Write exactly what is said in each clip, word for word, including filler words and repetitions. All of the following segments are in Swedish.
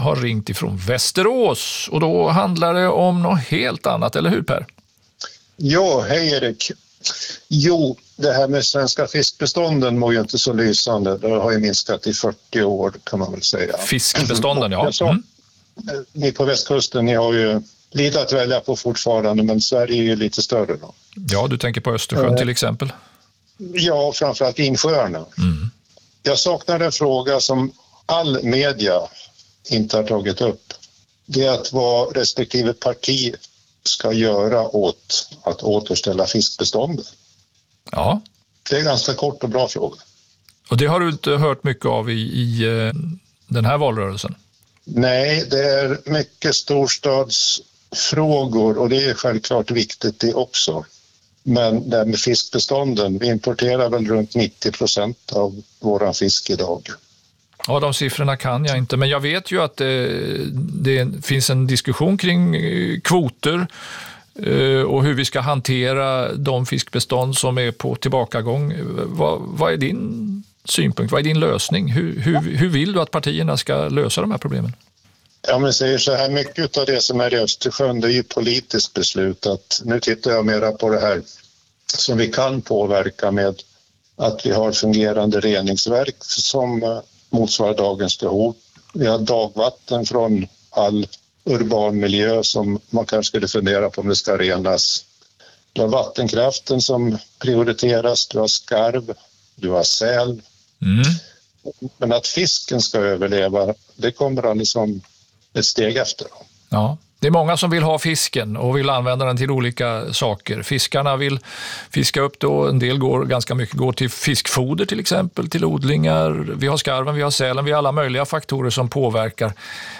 har ringt ifrån Västerås och då handlar det om något helt annat, eller hur Per? Ja, hej Erik. Jo, det här med svenska fiskbestånden mår ju inte så lysande. Det har ju minskat i fyrtio år kan man väl säga. Fiskbestånden, ja. Mm. Ni på västkusten, ni har ju lite att välja på fortfarande, men Sverige är ju lite större då. Ja, du tänker på Östersjön mm. till exempel. Ja, framförallt insjöarna. Mm. Jag saknar en fråga som all media inte har tagit upp. Det är att vad respektive parti ska göra åt att återställa fiskbestånden. Ja. Det är en ganska kort och bra fråga. Och det har du inte hört mycket av i, i den här valrörelsen? Nej, det är mycket storstadsfrågor och det är självklart viktigt det också. Men det med fiskbestånden, vi importerar väl runt nittio procent av våran fisk idag. Ja, de siffrorna kan jag inte, men jag vet ju att det, det finns en diskussion kring kvoter och hur vi ska hantera de fiskbestånd som är på tillbakagång. Vad, vad är din synpunkt? Vad är din lösning? Hur, hur, hur vill du att partierna ska lösa de här problemen? Ja, men säger så här, mycket av det som är i Östersjön, det är ju politiskt beslut. Att nu tittar jag mera på det här som vi kan påverka med att vi har fungerande reningsverk som motsvarar dagens behov. Vi har dagvatten från all urban miljö som man kanske skulle fundera på om det ska renas. Du har vattenkraften som prioriteras, du har skarv, du har säl. Mm. Men att fisken ska överleva, det kommer alldeles som ett steg efter. Ja, det är många som vill ha fisken och vill använda den till olika saker. Fiskarna vill fiska upp då, en del går ganska mycket går till fiskfoder till exempel, till odlingar. Vi har skarven, vi har sälen, vi har alla möjliga faktorer som påverkar.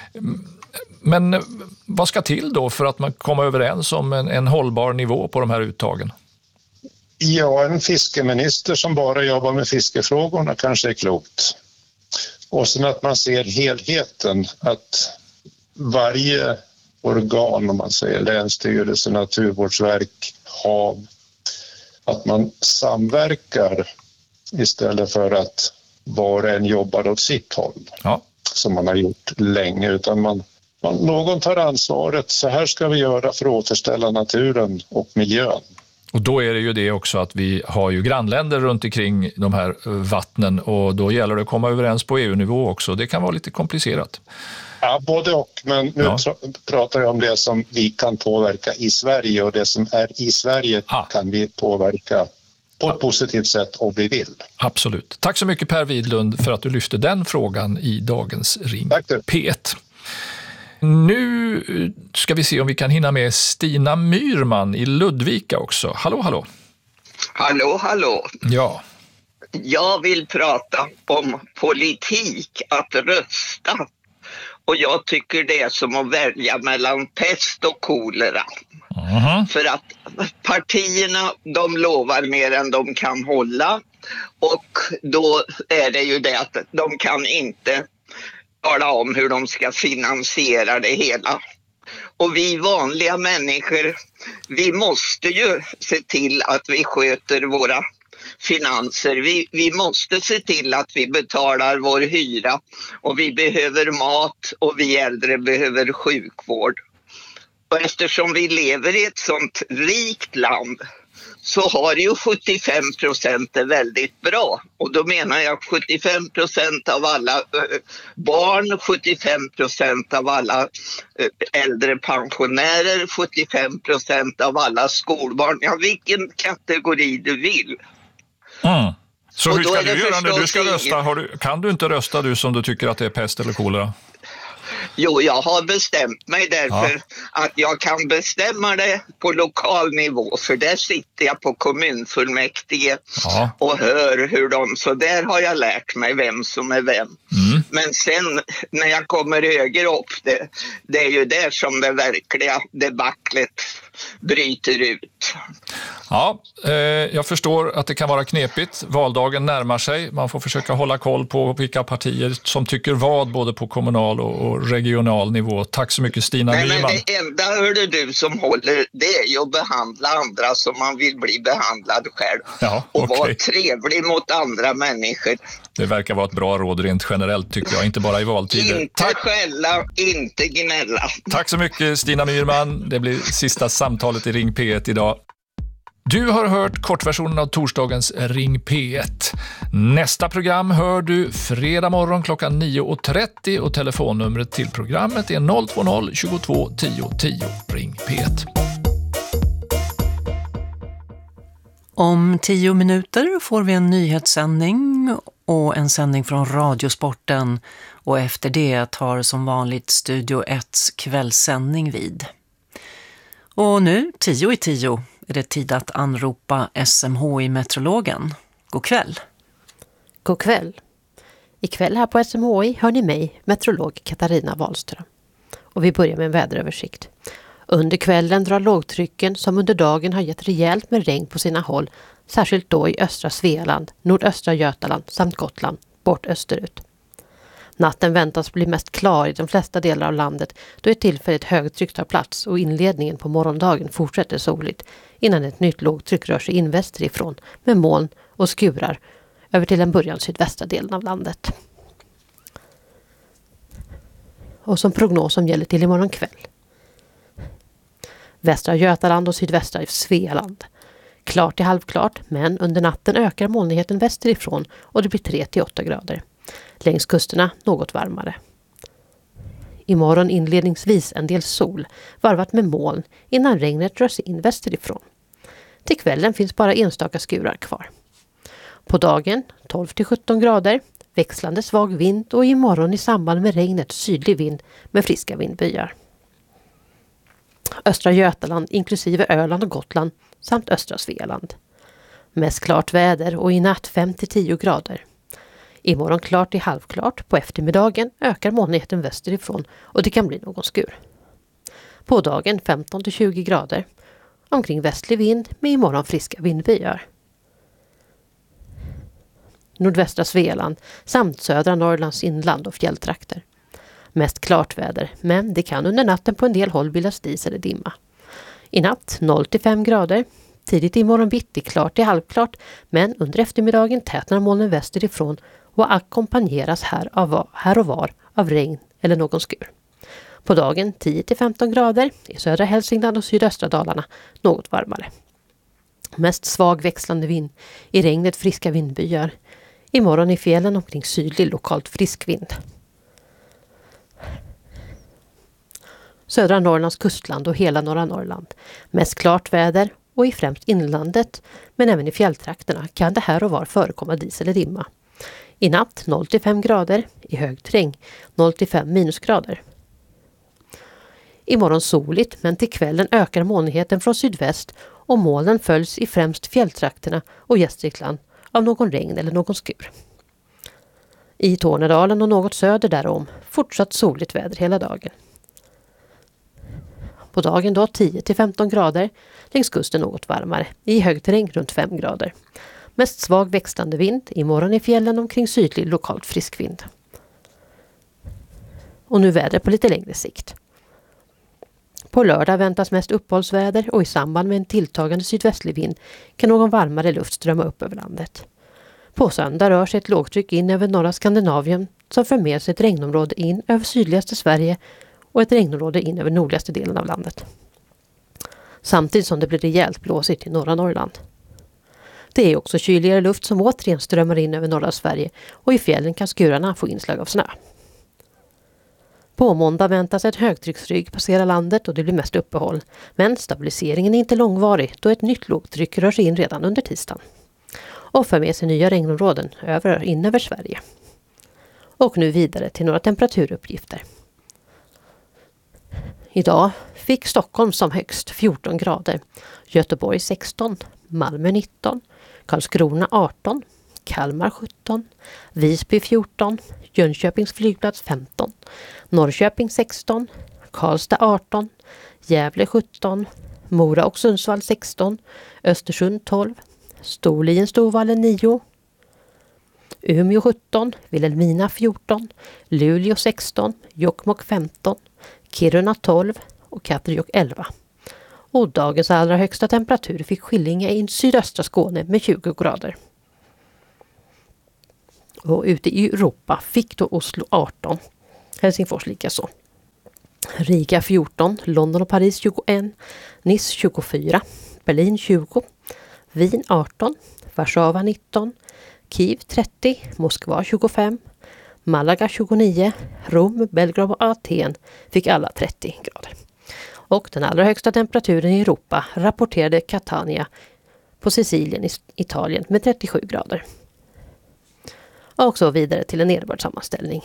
Men vad ska till då för att man kommer överens om en, en hållbar nivå på de här uttagen? Ja, en fiskeminister som bara jobbar med fiskefrågorna kanske är klokt. Och sen att man ser helheten, att varje organ, om man säger länsstyrelse, naturvårdsverk, hav, att man samverkar istället för att var och en jobbar åt sitt håll. Ja. Som man har gjort länge, utan man, man, någon tar ansvaret. Så här ska vi göra för att återställa naturen och miljön. Och då är det ju det också att vi har ju grannländer runt omkring de här vattnen och då gäller det att komma överens på E U-nivå också. Det kan vara lite komplicerat. Ja, både och. Men nu ja. pr- pratar jag om det som vi kan påverka i Sverige och det som är i Sverige ha. kan vi påverka på ett positivt sätt om vi vill. Absolut. Tack så mycket Per Widlund för att du lyfte den frågan i dagens Ring P ett. Nu ska vi se om vi kan hinna med Stina Myrman i Ludvika också. Hallå, hallå. Hallå, hallå. Ja. Jag vill prata om politik, att rösta. Och jag tycker det är som att välja mellan pest och kolera. Uh-huh. För att partierna, de lovar mer än de kan hålla. Och då är det ju det att de kan inte tala om hur de ska finansiera det hela. Och vi vanliga människor, vi måste ju se till att vi sköter våra finanser. Vi, vi måste se till att vi betalar vår hyra och vi behöver mat och vi äldre behöver sjukvård. Och eftersom vi lever i ett sånt rikt land så har ju sjuttiofem procent är väldigt bra. Och då menar jag sjuttiofem procent av alla barn, sjuttiofem procent av alla äldre pensionärer, sjuttiofem procent av alla skolbarn. Ja, vilken kategori du vill. Mm. Så hur ska du göra när du ska rösta? Har du, kan du inte rösta du som du tycker att det är pest eller kolera? Jo, jag har bestämt mig därför ja. att jag kan bestämma det på lokal nivå. För där sitter jag på kommunfullmäktige ja. och hör hur de... Så där har jag lärt mig vem som är vem. Mm. Men sen när jag kommer högre upp, det, det är ju där som det verkliga debaclet bryter ut. Ja, eh, jag förstår att det kan vara knepigt. Valdagen närmar sig. Man får försöka hålla koll på vilka partier som tycker vad både på kommunal och, och regional nivå. Tack så mycket Stina Nej, Myrman. Men det enda hörde du som håller, det är ju att behandla andra som man vill bli behandlad själv. Ja, och okay. vara trevlig mot andra människor. Det verkar vara ett bra råd rent generellt tycker jag, inte bara i valtider. Inte Tack. skälla, inte gnälla. Tack så mycket Stina Myrman. Det blir sista samtalet i Ring P ett idag. Du har hört kortversionen av torsdagens Ring P ett. Nästa program hör du fredag morgon klockan nio och trettio och telefonnumret till programmet är noll två noll tjugotvå tio tio. Ring P ett. Om tio minuter får vi en nyhetssändning och en sändning från Radiosporten och efter det tar som vanligt Studio etts kvällssändning vid. Och nu, tio i tio, är det tid att anropa S M H I-meteorologen. God kväll. God kväll. Ikväll här på S M H I hör ni mig, meteorolog Katarina Wahlström. Och vi börjar med en väderöversikt. Under kvällen drar lågtrycken som under dagen har gett rejält med regn på sina håll, särskilt då i östra Svealand, nordöstra Götaland samt Gotland, bort österut. Natten väntas bli mest klar i de flesta delar av landet då ett tillfälligt högtryck tar plats och inledningen på morgondagen fortsätter soligt innan ett nytt lågtryck rör sig in västerifrån med moln och skurar över till en början sydvästra delen av landet. Och som prognos som gäller till imorgon kväll. Västra Götaland och sydvästra Svealand. Klart till halvklart, men under natten ökar molnigheten västerifrån och det blir tre till åtta grader. Längs kusterna något varmare. Imorgon inledningsvis en del sol, varvat med moln innan regnet rör sig in västerifrån. Till kvällen finns bara enstaka skurar kvar. På dagen tolv till sjutton grader, växlande svag vind och imorgon i samband med regnet sydlig vind med friska vindbyar. Östra Götaland inklusive Öland och Gotland samt östra Svealand. Mest klart väder och i natt fem till tio grader. Imorgon klart till halvklart, på eftermiddagen ökar molnigheten västerifrån och det kan bli någon skur. På dagen femton till tjugo grader, omkring västlig vind med imorgon friska vindbyar. Nordvästra Svealand samt södra Norrlands inland och fjälltrakter. Mest klart väder, men det kan under natten på en del håll bildas dis eller dimma. I natt noll till fem grader, tidigt imorgon bitti klart till halvklart, men under eftermiddagen tätnar molnen västerifrån och ackompanjeras här, av, här och var av regn eller någon skur. På dagen tio till femton grader, i södra Hälsingland och sydöstra Dalarna något varmare. Mest svag växlande vind, i regnet friska vindbyar. Imorgon i fjällen omkring sydlig lokalt frisk vind. Södra Norrlands kustland och hela norra Norrland. Mest klart väder och i främst inlandet, men även i fjälltrakterna kan det här och var förekomma dis eller dimma. I natt noll till fem grader, i hög terräng noll till fem minusgrader. Imorgon soligt, men till kvällen ökar molnigheten från sydväst och molnen följs i främst fjälltrakterna och Gästrikland av någon regn eller någon skur. I Tornedalen och något söder därom fortsatt soligt väder hela dagen. På dagen då tio till femton grader, längs kusten något varmare, i högterräng runt fem grader. Mest svag växlande vind, imorgon i fjällen omkring sydlig lokalt frisk vind. Och nu väder på lite längre sikt. På lördag väntas mest uppehållsväder och i samband med en tilltagande sydvästlig vind kan någon varmare luft strömma upp över landet. På söndag rör sig ett lågtryck in över norra Skandinavien som för med sig ett regnområde in över sydligaste Sverige och ett regnområde in över nordligaste delen av landet. Samtidigt som det blir rejält blåsigt i norra Norrland. Det är också kyligare luft som återigen strömmar in över norra Sverige och i fjällen kan skurarna få inslag av snö. På måndag väntas ett högtrycksrygg passera landet och det blir mest uppehåll. Men stabiliseringen är inte långvarig då ett nytt lågtryck rör sig in redan under tisdagen. Och för med sig nya regnområden över, in över Sverige. Och nu vidare till några temperaturuppgifter. Idag fick Stockholm som högst fjorton grader, Göteborg sexton, Malmö nitton, Karlskrona arton, Kalmar sjutton, Visby fjorton, Jönköpings flygplats femton, Norrköping sexton, Karlstad arton, Gävle sjutton, Mora och Sundsvall sexton, Östersund tolv, Storlien Storvallen nio, Umeå sjutton, Vilhelmina fjorton, Luleå sexton, Jokkmokk femton, Kiruna tolv och Katterjåkk elva. Och dagens allra högsta temperatur fick Skillinge i sydöstra Skåne med tjugo grader. Och ute i Europa fick då Oslo arton, Helsingfors likaså. Riga fjorton, London och Paris tjugoett, Nice tjugofyra, Berlin tjugo, Wien arton, Warszawa nitton, Kiev trettio, Moskva tjugofem, Malaga tjugonio, Rom, Belgrad och Aten fick alla trettio grader. Och den allra högsta temperaturen i Europa rapporterade Catania på Sicilien i Italien med trettiosju grader. Och så vidare till en nederbördssammanställning.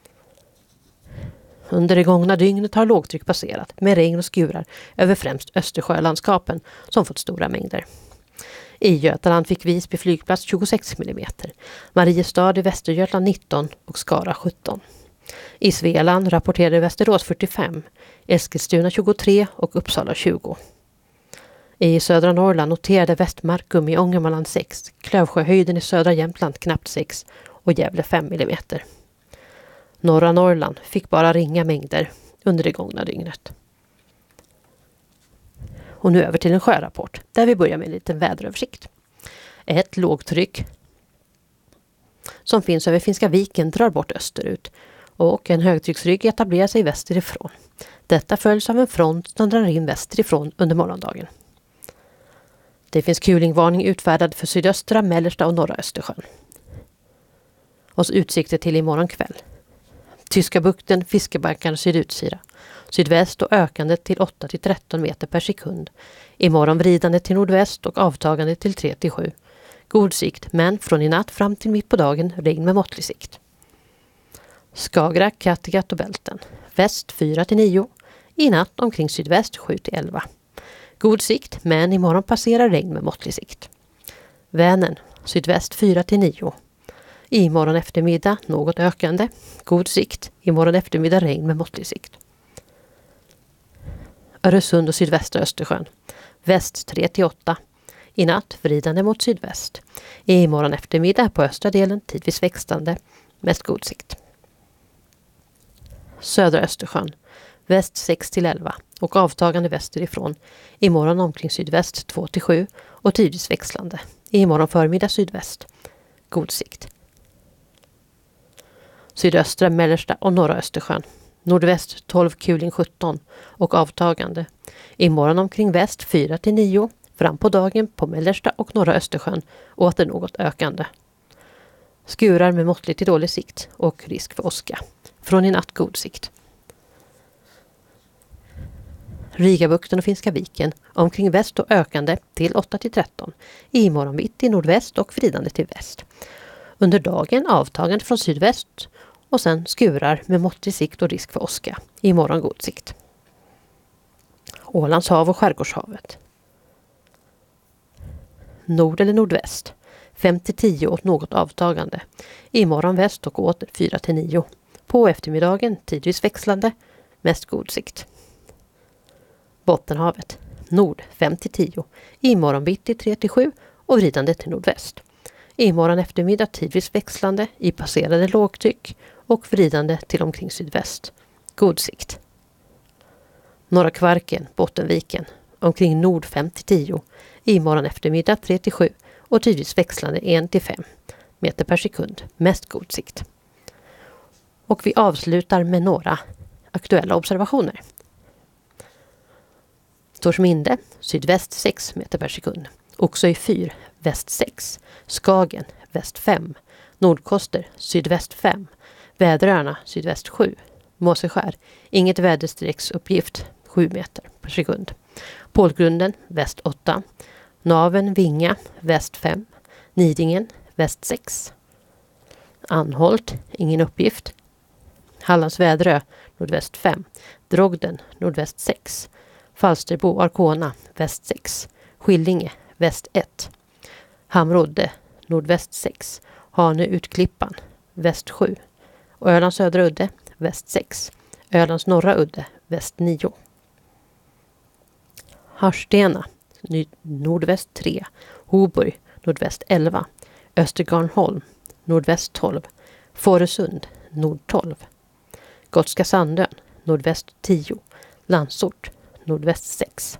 Under det gångna dygnet har lågtryck passerat med regn och skurar över främst Östersjölandskapen som fått stora mängder. I Götaland fick Visby flygplats tjugosex millimeter, Mariestad i Västergötland nitton och Skara sjutton. I Svealand rapporterade Västerås fyrtiofem, Eskilstuna tjugotre och Uppsala tjugo. I södra Norrland noterade Västmarkum i Ångermanland sex, Klövsjöhöjden i södra Jämtland knappt sex och Gävle fem millimeter. Norra Norrland fick bara ringa mängder under det gångna dygnet. Och nu över till en sjörapport där vi börjar med en liten väderöversikt. Ett lågtryck som finns över Finska viken drar bort österut och en högtrycksrygg etablerar sig västerifrån. Detta följs av en front som drar in västerifrån under morgondagen. Det finns kulingvarning utfärdad för sydöstra, mellersta och norra Östersjön. Och så utsikter till imorgon kväll. Tyska bukten, Fiskebackarna sydutsida. Sydväst och ökande till åtta till tretton meter per sekund. Imorgon vridande till nordväst och avtagande till tre till sju. God sikt, men från i natt fram till mitt på dagen regn med måttlig sikt. Skagerrak, Kattegatt och Bälten. Väst fyra till nio. I natt omkring sydväst sju till elva. God sikt, men imorgon passerar regn med måttlig sikt. Vänern, sydväst fyra till nio. Imorgon eftermiddag något ökande. God sikt, imorgon eftermiddag regn med måttlig sikt. Öresund och sydvästra Östersjön. Väst tre till åtta. I natt vridande mot sydväst. Imorgon eftermiddag på östra delen tidvis växtande. Mest god sikt. Södra Östersjön. Väst sex till elva och avtagande västerifrån. Imorgon omkring sydväst två till sju och tidvis växlande. Imorgon förmiddag sydväst. God sikt. Sydöstra, mellersta och norra Östersjön. Nordväst tolv kuling sjutton och avtagande. Imorgon omkring väst fyra till nio. Fram på dagen på mellersta och norra Östersjön åter något ökande. Skurar med måttlig till dålig sikt och risk för åska. Från i natt god sikt. Rigabukten och Finska viken omkring väst och ökande till åtta till tretton. Imorgon mitt i nordväst och vridande till väst. Under dagen avtagande från sydväst och sen skurar med måttlig sikt och risk för åska. Imorgon god sikt. Ålands hav och Skärgårdshavet. Nord eller nordväst. fem till tio och något avtagande. Imorgon väst och åter fyra till nio. På eftermiddagen tidvis växlande. Mest god sikt. Bottenhavet. Nord fem till tio. Imorgon bitti tre till sju och vridande till nordväst. Imorgon eftermiddag tidvis växlande i passerade lågtryck och vridande till omkring sydväst. God sikt. Norra Kvarken, Bottenviken. Omkring nord fem till tio. Imorgon eftermiddag tre till sju och tidvis växlande ett till fem meter per sekund. Mest god sikt. Och vi avslutar med några aktuella observationer. Torsminde, sydväst sex meter per sekund. Oxö fyr, väst sex. Skagen, väst fem. Nordkoster, sydväst fem. Väderöarna, sydväst sju. Måseskär, inget väderstrecksuppgift, sju meter per sekund. Pålgrunden, väst åtta. Naven, Vinga, väst fem. Nidingen, väst sex. Anholt, ingen uppgift. Hallands Väderö, nordväst fem. Drogden, nordväst sex. Falsterbo, Arkona, väst sex. Skillinge, väst ett. Hamrodde, nordväst sex. Hanö Utklippan, väst sju. Och Ölands södra udde, väst sex. Ölands norra udde, väst nio. Harstena, nordväst tre. Hoburg, nordväst elva. Östergarnholm, nordväst tolv. Fårösund, nord tolv. Gotska Sandön, nordväst tio. Landsort, nordväst sex.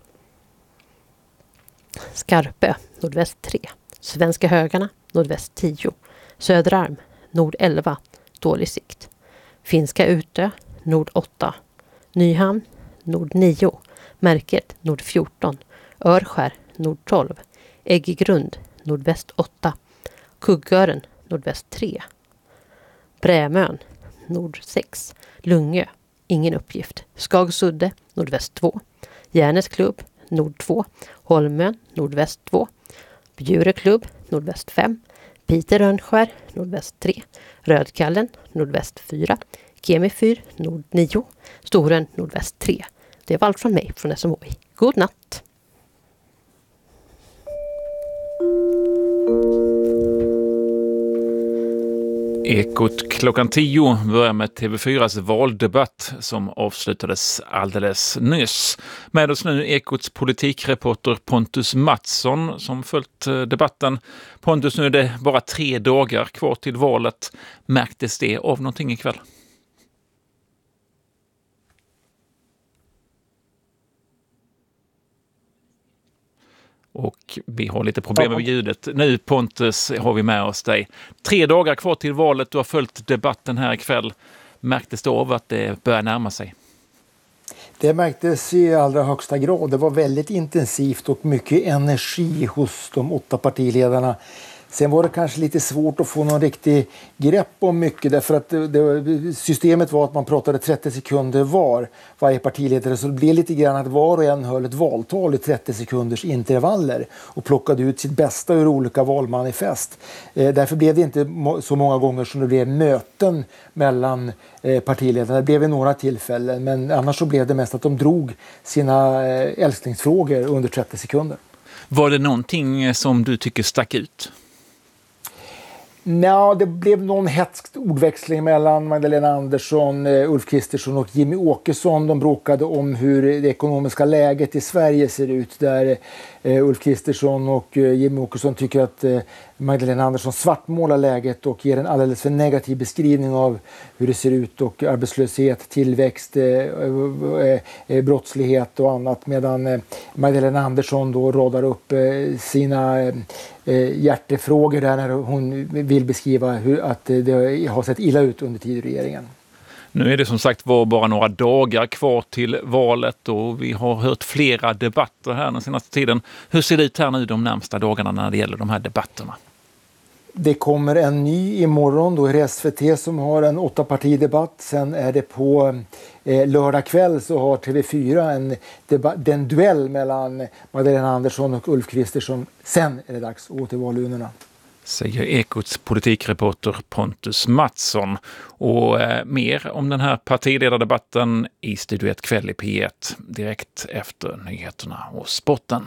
Skarpö, nordväst tre. Svenska Högarna, nordväst tio. Söderarm, nord elva. Dålig sikt. Finska Utö, nord åtta. Nyhamn, nord nio. Märket, nord fjorton. Örskär, nord tolv. Äggegrund, nordväst åtta. Kuggören, nordväst tre. Brämön, nord sex. Lungö, ingen uppgift. Skagsudde, nordväst två. Järnäs klubb, nord två. Holmön, nordväst två. Bjureklubb, nordväst fem. Piter Rönnskär, nordväst tre. Rödkallen, nordväst fyra. Kemifyr, nord nio. Storen, nordväst tre. Det var allt från mig från S M H I. God natt! Ekot klockan tio börjar med T V fyras valdebatt som avslutades alldeles nyss. Med oss nu Ekots politikreporter Pontus Mattsson som följt debatten. Pontus, nu är det bara tre dagar kvar till valet. Märktes det av någonting ikväll? Och vi har lite problem med ljudet. Nu Pontus har vi med oss dig. Tre dagar kvar till valet. Du har följt debatten här ikväll. Märktes det av att det börjar närma sig? Det märktes i allra högsta grad. Det var väldigt intensivt och mycket energi hos de åtta partiledarna. Sen var det kanske lite svårt att få någon riktig grepp om mycket därför att det, det, systemet var att man pratade trettio sekunder var varje partiledare, så det blev lite grann att var och en höll ett valtal i trettio sekunders intervaller och plockade ut sitt bästa ur olika valmanifest. Eh, därför blev det inte må- så många gånger som det blev möten mellan eh, partiledarna. Det blev i några tillfällen, men annars så blev det mest att de drog sina eh, älsklingsfrågor under trettio sekunder. Var det någonting som du tycker stack ut? Ja, det blev någon hätsk ordväxling mellan Magdalena Andersson, Ulf Kristersson och Jimmy Åkesson. De bråkade om hur det ekonomiska läget i Sverige ser ut. Där Ulf Kristersson och Jimmy Åkesson tycker att Magdalena Andersson svartmålar läget och ger en alldeles för negativ beskrivning av hur det ser ut och arbetslöshet, tillväxt, brottslighet och annat. Medan Magdalena Andersson då radar upp sina hjärtefrågor där när hon vill beskriva hur att det har sett illa ut under tid i regeringen. Nu är det som sagt var bara några dagar kvar till valet och vi har hört flera debatter här den senaste tiden. Hur ser det ut här nu de närmsta dagarna när det gäller de här debatterna? Det kommer en ny imorgon, då är det S V T som har en åttapartidebatt. Sen är det på eh, lördag kväll så har T V fyra en, debatt, den duell mellan Magdalena Andersson och Ulf Kristersson. Sen är det dags att gå till valurnorna. Säger Ekots politikreporter Pontus Mattsson. Och eh, mer om den här partiledardebatten i Studio ett kväll i P ett direkt efter nyheterna och sporten.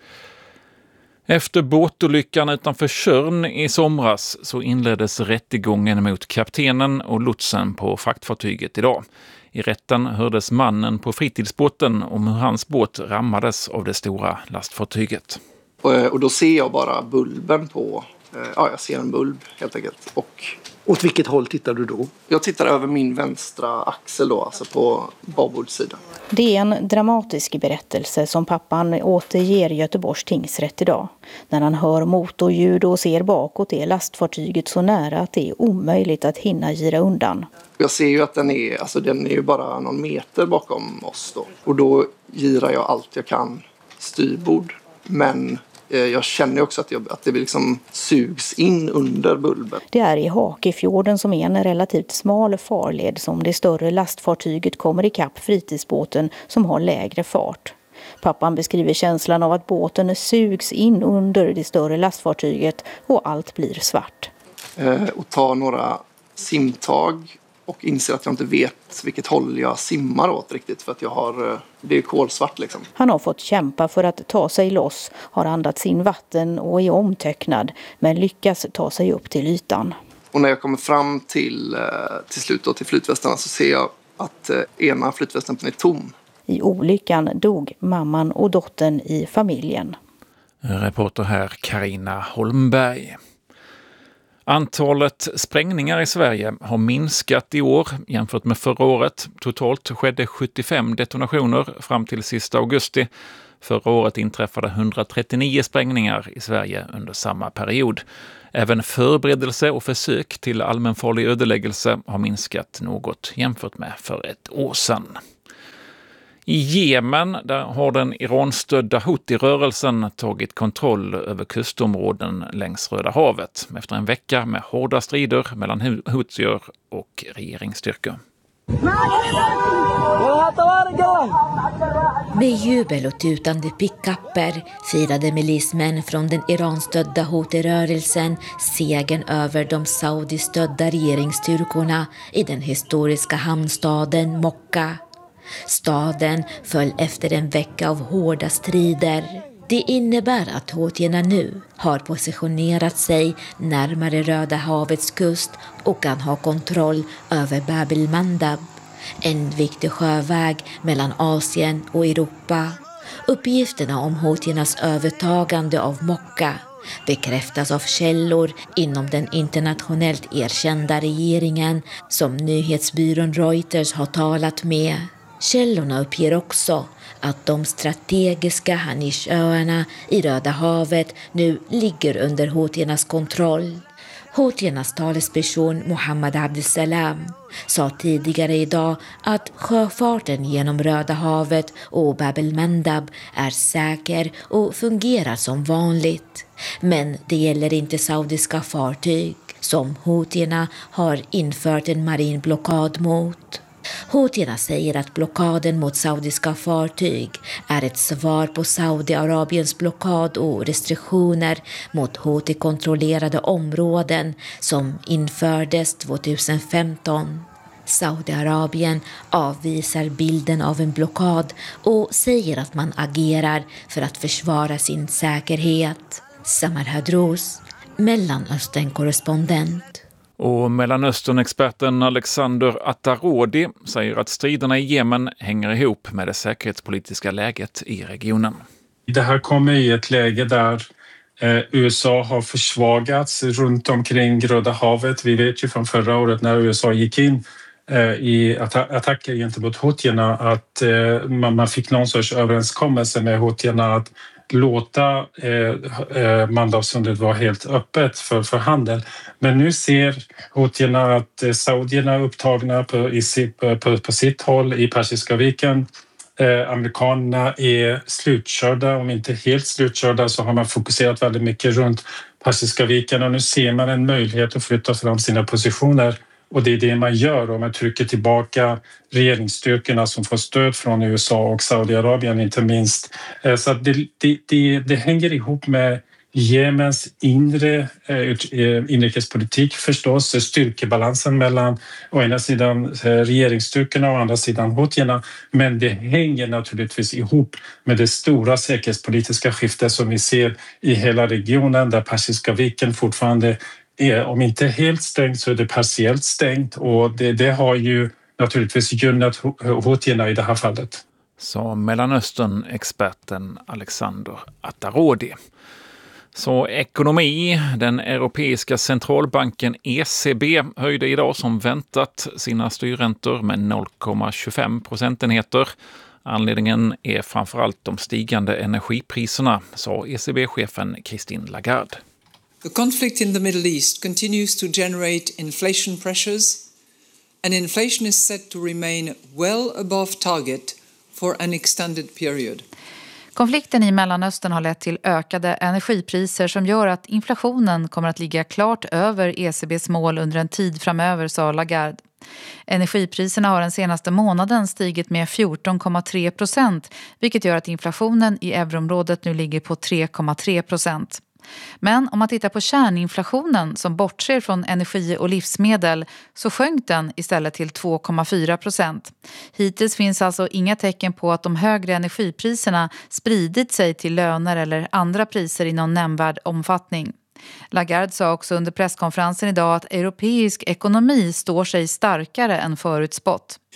Efter båtolyckan utanför Tjörn i somras så inleddes rättegången mot kaptenen och lotsen på fraktfartyget idag. I rätten hördes mannen på fritidsbåten om hur hans båt rammades av det stora lastfartyget. Och då ser jag bara bulben på, ja jag ser en bulb helt enkelt. Och åt vilket håll tittar du då? Jag tittar över min vänstra axel då, alltså på babordssidan. Det är en dramatisk berättelse som pappan återger Göteborgs tingsrätt idag. När han hör motorljud och ser bakåt är lastfartyget så nära att det är omöjligt att hinna gira undan. Jag ser ju att den är, alltså den är ju bara någon meter bakom oss då. Och då girar jag allt jag kan styrbord. Men jag känner också att, jag, att det liksom sugs in under bulben. Det är i Hakefjorden som är en relativt smal farled som det större lastfartyget kommer ikapp fritidsbåten som har lägre fart. Pappan beskriver känslan av att båten sugs in under det större lastfartyget och allt blir svart. Eh, och ta några simtag och inser att jag inte vet vilket håll jag simmar åt riktigt för att jag har, det är kolsvart liksom. Han har fått kämpa för att ta sig loss, har andats in vatten och är omtöcknad men lyckas ta sig upp till ytan. Och när jag kommer fram till, till slut då, till flytvästarna så ser jag att ena flytvästen är tom. I olyckan dog mamman och dottern i familjen. Reporter här Carina Holmberg. Antalet sprängningar i Sverige har minskat i år jämfört med förra året. Totalt skedde sjuttiofem detonationer fram till sista augusti. Förra året inträffade hundratrettionio sprängningar i Sverige under samma period. Även förberedelse och försök till allmänfarlig ödeläggelse har minskat något jämfört med för ett år sedan. I Jemen där har den Iranstödda Houthi-rörelsen tagit kontroll över kustområden längs Röda havet efter en vecka med hårda strider mellan Houthier och regeringsstyrkor. Med jubel och tutande pickapper firade milismän från den Iranstödda Houthi-rörelsen segern över de saudistödda regeringsstyrkorna i den historiska hamnstaden Mokka. Staden föll efter en vecka av hårda strider. Det innebär att houtierna nu har positionerat sig närmare Röda havets kust och kan ha kontroll över Bab el-Mandab, en viktig sjöväg mellan Asien och Europa. Uppgifterna om houtiernas övertagande av Mokka bekräftas av källor inom den internationellt erkända regeringen som nyhetsbyrån Reuters har talat med. Källorna uppger också att de strategiska Hanishöarna i Röda havet nu ligger under houtiernas kontroll. Houtiernas talesperson Mohammed Abdesalam sa tidigare idag att sjöfarten genom Röda havet och Bab el-Mandab är säker och fungerar som vanligt. Men det gäller inte saudiska fartyg som houtierna har infört en marin blockad mot. Houtierna säger att blockaden mot saudiska fartyg är ett svar på Saudiarabiens blockad och restriktioner mot Houthi-kontrollerade områden som infördes tjugohundrafemton. Saudiarabien avvisar bilden av en blockad och säger att man agerar för att försvara sin säkerhet. Samar Hadrous, Mellanöstern-korrespondent. Och Mellanöstern-experten Alexander Atarodi säger att striderna i Jemen hänger ihop med det säkerhetspolitiska läget i regionen. Det här kommer i ett läge där eh, U S A har försvagats runt omkring Röda havet. Vi vet ju från förra året när U S A gick in eh, i atta- attacker gentemot houtierna att eh, man, man fick någon sorts överenskommelse med houtierna att låta eh, eh, Mandabsundet vara helt öppet för, för handel. Men nu ser houtierna att eh, saudierna är upptagna på, i, på, på, på sitt håll i Persiska viken. Eh, amerikanerna är slutkörda, om inte helt slutkörda så har man fokuserat väldigt mycket runt Persiska viken och nu ser man en möjlighet att flytta fram sina positioner. Och det är det man gör om man trycker tillbaka regeringsstyrkorna som får stöd från U S A och Saudiarabien inte minst. Så att det, det, det, det hänger ihop med Jemens inre inrikespolitik förstås, styrkebalansen mellan å ena sidan regeringsstyrkorna och å andra sidan houtierna. Men det hänger naturligtvis ihop med det stora säkerhetspolitiska skiftet som vi ser i hela regionen där Persiska viken fortfarande är, om inte helt stängt så är det partiellt stängt och det, det har ju naturligtvis gynnat houtierna i det här fallet. Så Mellanöstern-experten Alexander Atarodi. Så ekonomi, den europeiska centralbanken E C B höjde idag som väntat sina styrräntor med noll komma tjugofem procentenheter. Anledningen är framförallt de stigande energipriserna, sa E C B-chefen Christine Lagarde. The conflict in the Middle East continues to generate inflation pressures, and inflation is set to remain well above target for an extended period. Konflikten i Mellanöstern har lett till ökade energipriser som gör att inflationen kommer att ligga klart över E C B:s mål under en tid framöver, sa Lagarde. Energipriserna har den senaste månaden stigit med fjorton komma tre procent, vilket gör att inflationen i euroområdet nu ligger på tre komma tre procent. Men om man tittar på kärninflationen som bortser från energi och livsmedel så sjönk den istället till två komma fyra procent. Hittills finns alltså inga tecken på att de högre energipriserna spridit sig till löner eller andra priser i någon nämnvärd omfattning. Lagarde sa också under presskonferensen idag att europeisk ekonomi står sig starkare än förutspått.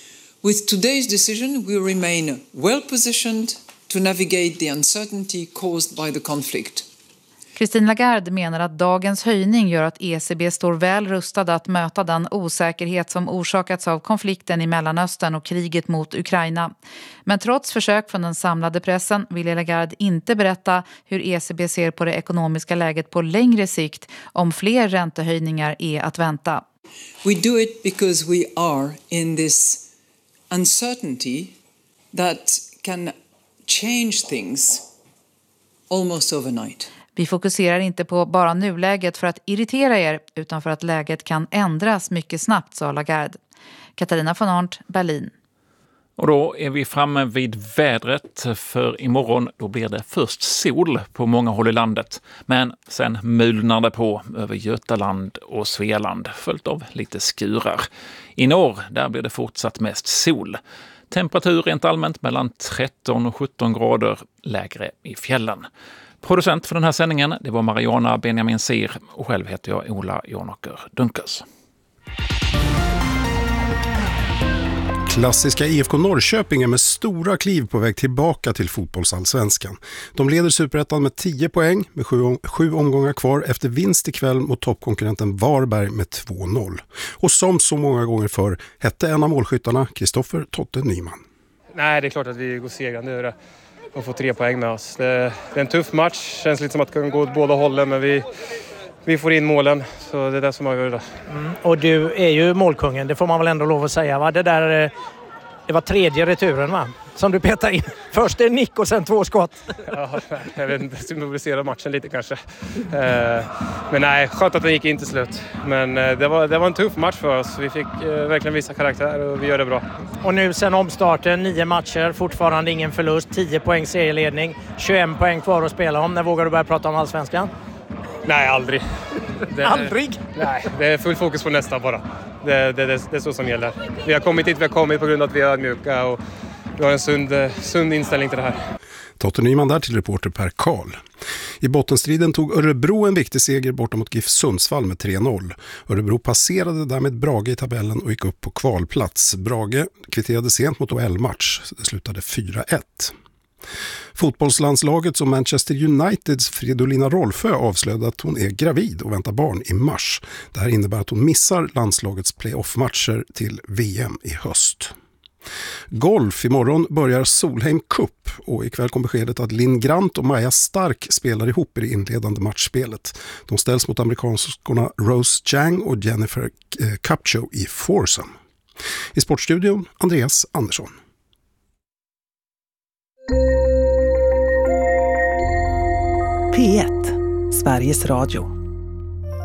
With today's decision, we remain well positioned to navigate the uncertainty caused by the conflict. Christine Lagarde menar att dagens höjning gör att E C B står väl rustad att möta den osäkerhet som orsakats av konflikten i Mellanöstern och kriget mot Ukraina. Men trots försök från den samlade pressen vill Lagarde inte berätta hur E C B ser på det ekonomiska läget på längre sikt om fler räntehöjningar är att vänta. We do it because we are in this uncertainty that can change things almost overnight. Vi fokuserar inte på bara nuläget för att irritera er utan för att läget kan ändras mycket snabbt, sa Lagarde. Katarina von Arndt, Berlin. Och då är vi framme vid vädret, för imorgon då blir det först sol på många håll i landet. Men sen mulnar det på över Götaland och Svealand, följt av lite skurar. I norr där blir det fortsatt mest sol. Temperatur rent allmänt mellan tretton och sjutton grader, lägre i fjällen. Producent för den här sändningen, det var Mariana Benjamin Sir, och själv heter jag Ola Jonåker Dunkers. Klassiska I F K Norrköping är med stora kliv på väg tillbaka till fotbollsallsvenskan. De leder Superettan med tio poäng med sju, sju omgångar kvar efter vinst ikväll mot toppkonkurrenten Varberg med två noll. Och som så många gånger förr hette en av målskyttarna Kristoffer Totte Nyman. Nej, det är klart att vi går segrande ur det och får tre poäng med oss. Det är en tuff match, känns lite som att det kan gå åt båda hållen, men vi... Vi får in målen, så det är det som avgör det. Mm. Och du är ju målkungen, det får man väl ändå lov att säga, va? Det där, det var tredje returen, va? Som du petar in. Först en nick och sen två skott. Ja, jag vet inte, symboliserar matchen lite kanske. Men nej, skönt att den gick in till slut. Men det var, det var en tuff match för oss. Vi fick verkligen visa karaktär och vi gör det bra. Och nu sen omstarten, nio matcher, fortfarande ingen förlust, tio poäng serieledning, tjugoett poäng kvar att spela om. När vågar du börja prata om allsvenskan? Nej, aldrig. Det, aldrig? Nej, det är full fokus på nästa bara. Det, det, det, det är så som gäller. Vi har kommit hit, vi har kommit på grund av att vi är mjuka och vi har en sund, sund inställning till det här. Totte Nyman där till reporter Per Karl. I bottenstriden tog Örebro en viktig seger borta mot GIF Sundsvall med tre noll. Örebro passerade därmed Brage i tabellen och gick upp på kvalplats. Brage kvitterade sent mot O L-match. Det slutade fyra ett. Fotbollslandslaget som Manchester Uniteds Fridolina Rolfö avslöjade att hon är gravid och väntar barn i mars. Det här innebär att hon missar landslagets playoff-matcher till V M i höst. Golf, imorgon börjar Solheim Cup och ikväll kom beskedet att Linn Grant och Maja Stark spelar ihop i det inledande matchspelet. De ställs mot amerikanskorna Rose Chang och Jennifer Capcho i foursome. I sportstudion Andreas Andersson. P ett, Sveriges Radio.